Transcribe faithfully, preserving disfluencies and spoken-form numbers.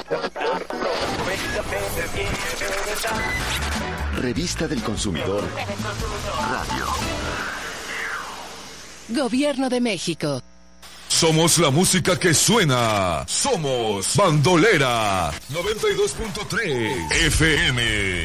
Revista del Consumidor Radio. Gobierno de México. Somos la música que suena. Somos Bandolera noventa y dos punto tres F M.